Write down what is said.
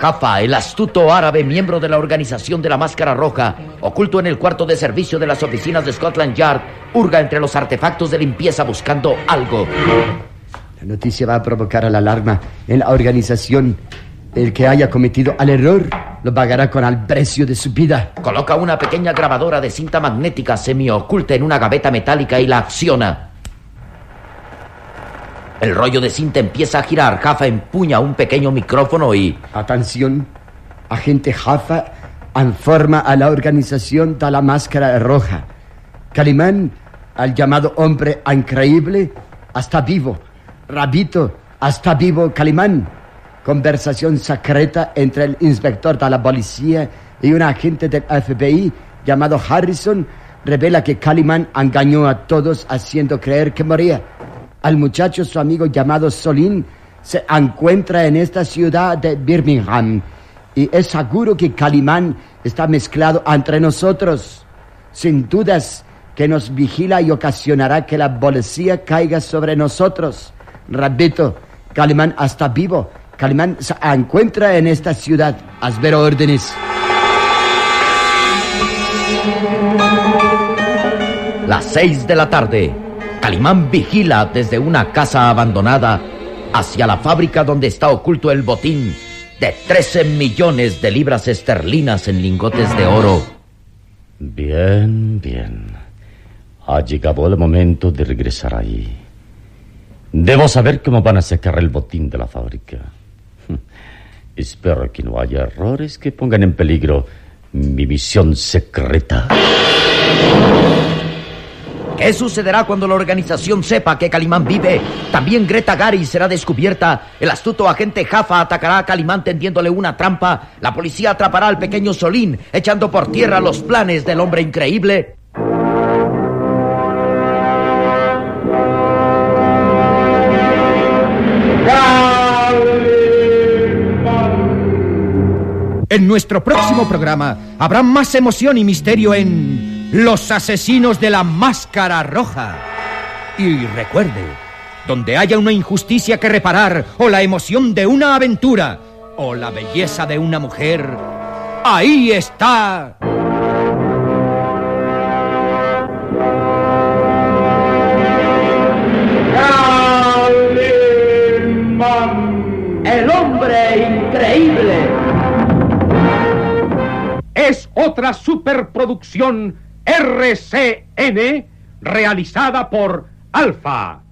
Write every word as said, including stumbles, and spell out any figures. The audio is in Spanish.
Jaffa, el astuto árabe miembro de la organización de la Máscara Roja, oculto en el cuarto de servicio de las oficinas de Scotland Yard, hurga entre los artefactos de limpieza buscando algo. La noticia va a provocar la alarma en la organización. El que haya cometido el error lo pagará con el precio de su vida. Coloca una pequeña grabadora de cinta magnética semioculta en una gaveta metálica y la acciona. El rollo de cinta empieza a girar. Jaffa empuña un pequeño micrófono y... Atención, agente Jaffa informa a la organización de la Máscara Roja. Calimán, el llamado hombre increíble, está vivo. Rabito, está vivo Calimán. Conversación secreta entre el inspector de la policía y un agente del F B I llamado Harrison revela que Calimán engañó a todos haciendo creer que moría. Al muchacho, su amigo llamado Solín, se encuentra en esta ciudad de Birmingham y es seguro que Calimán está mezclado entre nosotros. Sin dudas que nos vigila y ocasionará que la policía caiga sobre nosotros. Repito, Calimán está vivo. Calimán se encuentra en esta ciudad. Espero órdenes. Las seis de la tarde. Calimán vigila desde una casa abandonada hacia la fábrica donde está oculto el botín de trece millones de libras esterlinas en lingotes de oro. Bien, bien. Ha llegado el momento de regresar ahí. Debo saber cómo van a sacar el botín de la fábrica. Espero que no haya errores que pongan en peligro mi misión secreta. ¿Qué sucederá cuando la organización sepa que Calimán vive? También Greta Garris será descubierta. El astuto agente Jaffa atacará a Calimán tendiéndole una trampa. La policía atrapará al pequeño Solín, echando por tierra los planes del hombre increíble. En nuestro próximo programa habrá más emoción y misterio en Los Asesinos de la Máscara Roja. Y recuerde, donde haya una injusticia que reparar, o la emoción de una aventura, o la belleza de una mujer, ahí está... Calimán, el hombre increíble. Es otra superproducción R C N realizada por Alfa.